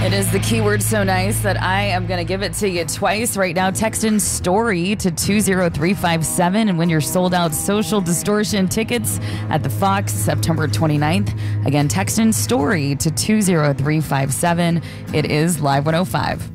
It is the keyword so nice that I am going to give it to you twice right now. Text in story to 20357 and win your sold out Social Distortion tickets at the Fox September 29th. Again, text in story to 20357. It is Live 105.